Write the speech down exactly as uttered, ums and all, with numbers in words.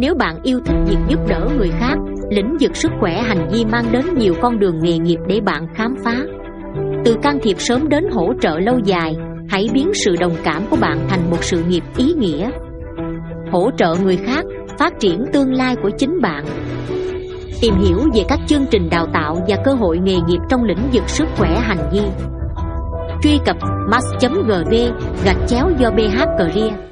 Nếu bạn yêu thích việc giúp đỡ người khác, lĩnh vực sức khỏe hành vi mang đến nhiều con đường nghề nghiệp để bạn khám phá. Từ can thiệp sớm đến hỗ trợ lâu dài, hãy biến sự đồng cảm của bạn thành một sự nghiệp ý nghĩa. Hỗ trợ người khác, phát triển tương lai của chính bạn. Tìm hiểu về các chương trình đào tạo và cơ hội nghề nghiệp trong lĩnh vực sức khỏe hành vi. Truy cập mass chấm gv gạch chéo do bh career.